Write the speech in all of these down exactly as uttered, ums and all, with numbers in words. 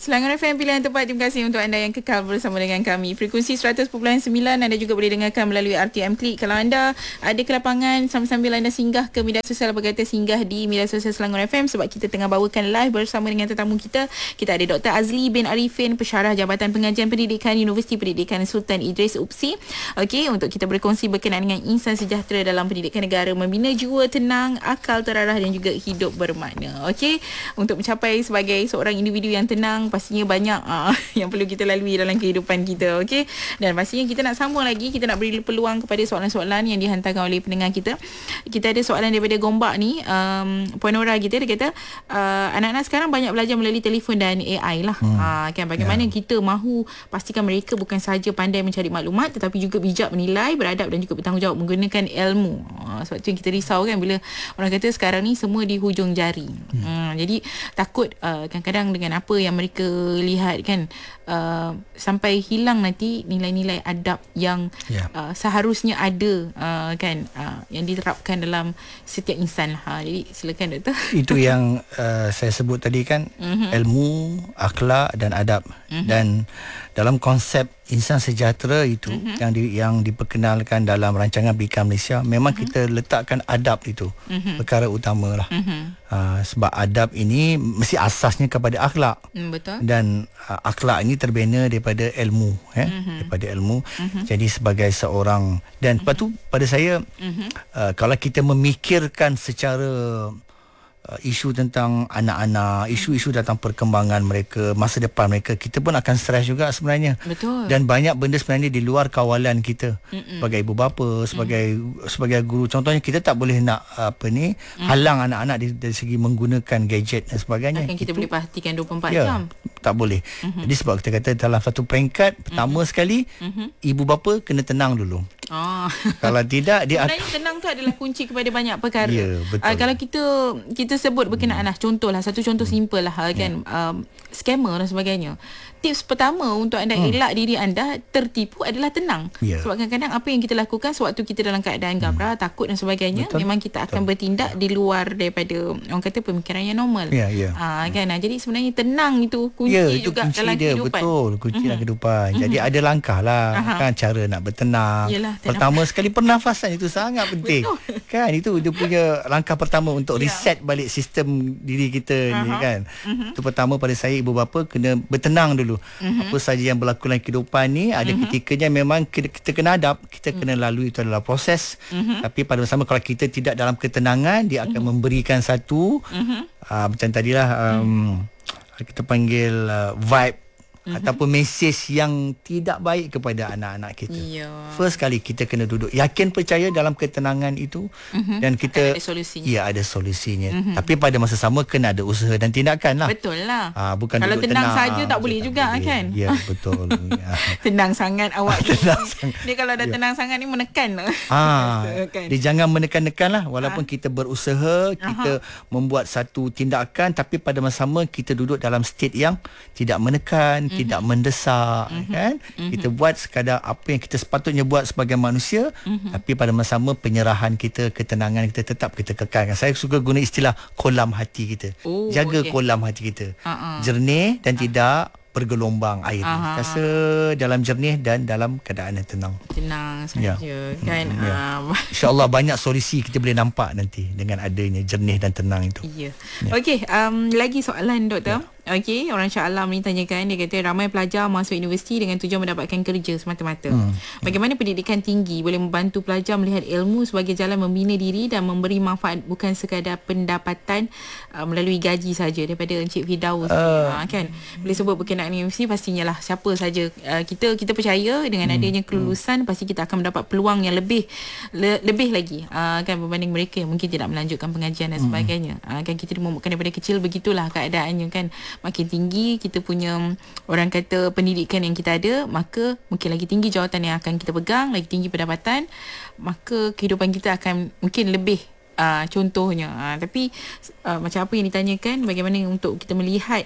Selangor F M pilihan tepat. Terima kasih untuk anda yang kekal bersama dengan kami. Frekuensi seratus perpuluhan sembilan anda juga boleh dengarkan melalui R T M Klik. Kalau anda ada ke lapangan sambil-sambil anda singgah ke media sosial, apa kata singgah di media sosial Selangor F M, sebab kita tengah bawakan live bersama dengan tetamu kita. Kita ada Doktor Azli bin Arifin, Pensyarah Jabatan Pengajian Pendidikan Universiti Pendidikan Sultan Idris U P S I. Okey, untuk kita berkongsi berkenaan dengan insan sejahtera dalam pendidikan negara, membina jiwa tenang, akal terarah dan juga hidup bermakna. Okey, untuk mencapai sebagai seorang individu yang tenang, pastinya banyak uh, yang perlu kita lalui dalam kehidupan kita. Okey, dan pastinya kita nak sambung lagi, kita nak beri peluang kepada soalan-soalan yang dihantarkan oleh pendengar kita. Kita ada soalan daripada Gombak ni, um, Puan Nora kita, dia kata uh, anak-anak sekarang banyak belajar melalui telefon dan A I lah. Hmm. Uh, kan bagaimana yeah. kita mahu pastikan mereka bukan sahaja pandai mencari maklumat, tetapi juga bijak menilai, beradab dan juga bertanggungjawab menggunakan ilmu. Uh, sebab tu yang kita risau kan, bila orang kata sekarang ni semua di hujung jari. Hmm. Uh, jadi takut uh, kadang-kadang dengan apa yang mereka lihat kan, uh, sampai hilang nanti nilai-nilai adab yang yeah. uh, seharusnya ada uh, kan, uh, yang diterapkan dalam setiap insan lah. Uh, jadi silakan doktor. Itu yang uh, saya sebut tadi kan, mm-hmm. ilmu, akhlak dan adab. Mm-hmm. Dan dalam konsep insan sejahtera itu, mm-hmm. yang di, yang diperkenalkan dalam rancangan Pendidikan Malaysia, memang mm-hmm. kita letakkan adab itu mm-hmm. perkara utama lah. Mm-hmm. Uh, sebab adab ini mesti asasnya kepada akhlak. Mm, betul. Dan uh, akhlak ini terbina daripada ilmu, eh? mm-hmm. daripada ilmu. Mm-hmm. Jadi sebagai seorang, dan mm-hmm. lepas tu pada saya, mm-hmm. uh, kalau kita memikirkan secara Uh, isu tentang anak-anak, isu-isu tentang perkembangan mereka, masa depan mereka, kita pun akan stres juga sebenarnya. Betul. Dan banyak benda sebenarnya di luar kawalan kita. Mm-mm. Sebagai ibu bapa, sebagai mm. sebagai guru, contohnya kita tak boleh nak apa ni mm. halang anak-anak dari, dari segi menggunakan gadget dan sebagainya. Akan kita itu, boleh perhatikan dua puluh empat ya, jam. Tak boleh. Mm-hmm. Jadi sebab kita kata dalam satu peringkat pertama mm-hmm. sekali, mm-hmm. ibu bapa kena tenang dulu. Oh. Kalau tidak, dia sebenarnya tenang tu adalah kunci kepada banyak perkara. Ya, betul. Uh, kalau kita kita sebut berkenaan hmm. lah, contohlah, satu contoh hmm. simple lah kan, yeah. um, scammer dan sebagainya. Tips pertama untuk anda hmm. elak diri anda tertipu adalah tenang. Yeah. Sebab kadang-kadang apa yang kita lakukan sewaktu kita dalam keadaan gabra, hmm. takut dan sebagainya, betul. Memang kita akan betul. bertindak yeah. di luar daripada orang kata pemikiran yang normal. Yeah, yeah. Uh, kan? Hmm. Jadi sebenarnya tenang itu kunci yeah, itu juga kunci dalam dia, kehidupan. Betul, kunci mm-hmm. dalam kehidupan. Mm-hmm. Jadi ada langkah lah. Aha. Kan, cara nak bertenang. Yelah, pertama sekali pernafasan itu sangat penting. Betul. Kan, itu dia punya langkah pertama untuk yeah. reset balik sistem diri kita ni kan. Mm-hmm. Itu pertama pada saya, ibu bapa kena bertenang dulu. Mm-hmm. Apa saja yang berlaku dalam kehidupan ni, ada mm-hmm. ketikanya memang kita, kita kena adab, kita mm-hmm. kena lalui, itu adalah proses. Mm-hmm. Tapi pada masa sama, kalau kita tidak dalam ketenangan, dia akan mm-hmm. memberikan satu mm-hmm. uh, macam tadilah um, mm-hmm. kita panggil uh, vibe Mm-hmm. ataupun mesej yang tidak baik kepada anak-anak kita. Yeah. First kali kita kena duduk yakin, percaya dalam ketenangan itu, mm-hmm. dan kita ada solusinya. Ya, ada solusinya. Mm-hmm. Tapi pada masa sama kena ada usaha dan tindakan lah. Betul lah. Ha, bukan kalau duduk tenang, tenang saja tak boleh tak juga boleh. Kan. Ya, betul. Tenang sangat awak. Tenang sangat. Dia kalau dah ya. tenang sangat ni menekan lah. Ah, kan. Dia jangan menekan-nekan lah, walaupun ah. kita berusaha, kita Aha. membuat satu tindakan, tapi pada masa sama kita duduk dalam state yang tidak menekan, mm-hmm. tidak mendesak, mm-hmm. kan. Mm-hmm. Kita buat sekadar apa yang kita sepatutnya buat sebagai manusia, mm-hmm. tapi pada masa sama penyerahan kita, ketenangan kita tetap kita kekalkan. Saya suka guna istilah kolam hati kita. Oh, jaga okay. kolam hati kita. Uh-uh. Jernih dan uh. tidak bergelombang air. Aha. Rasa dalam jernih dan dalam keadaan yang tenang. Tenang saja, ya. Kan. Ya. Um. InsyaAllah banyak solusi kita boleh nampak nanti dengan adanya jernih dan tenang itu. Ya. Ya. Okey, um, lagi soalan doktor. Ya. Okey, orang Shah Alam ni tanyakan, dia kata ramai pelajar masuk universiti dengan tujuan mendapatkan kerja semata-mata. Hmm. Bagaimana pendidikan tinggi boleh membantu pelajar melihat ilmu sebagai jalan membina diri dan memberi manfaat bukan sekadar pendapatan uh, melalui gaji saja, daripada Encik Firdaus. Uh. Uh, kan. Boleh sebut berkenaan universiti, pastinya lah siapa saja uh, kita kita percaya dengan hmm. adanya kelulusan, hmm. pasti kita akan mendapat peluang yang lebih le, lebih lagi uh, kan berbanding mereka yang mungkin tidak melanjutkan pengajian dan sebagainya. Hmm. Uh, kan kita dimomokkan daripada kecil, begitulah keadaannya kan. Makin tinggi kita punya orang kata pendidikan yang kita ada, maka mungkin lagi tinggi jawatan yang akan kita pegang, lagi tinggi pendapatan, maka kehidupan kita akan mungkin lebih uh, contohnya. Uh, tapi uh, macam apa yang ditanyakan, bagaimana untuk kita melihat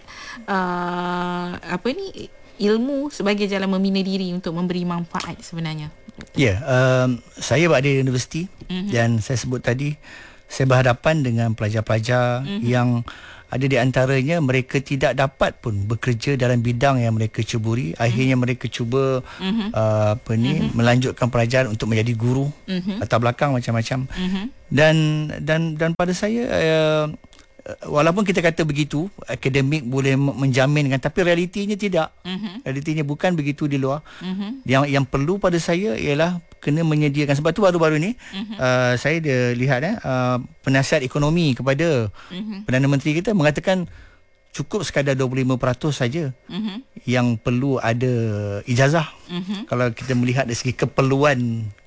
uh, apa ni ilmu sebagai jalan membina diri untuk memberi manfaat sebenarnya. Ya, yeah, um, saya berada di universiti, mm-hmm. dan saya sebut tadi saya berhadapan dengan pelajar-pelajar mm-hmm. yang ada di antaranya mereka tidak dapat pun bekerja dalam bidang yang mereka ceburi. Akhirnya mm-hmm. mereka cuba mm-hmm. uh, apa ni mm-hmm. melanjutkan pelajaran untuk menjadi guru, mm-hmm. latar belakang macam-macam. Mm-hmm. Dan dan dan pada saya uh, walaupun kita kata begitu, akademik boleh menjaminkan, tapi realitinya tidak. Mm-hmm. Realitinya bukan begitu di luar. Mm-hmm. Yang yang perlu pada saya ialah kena menyediakan. Sebab tu baru-baru ni mm-hmm. uh, saya dia lihat eh, uh, penasihat ekonomi kepada mm-hmm. Perdana Menteri kita mengatakan cukup sekadar dua puluh lima peratus saja mm-hmm. yang perlu ada ijazah. Mm-hmm. Kalau kita melihat dari segi keperluan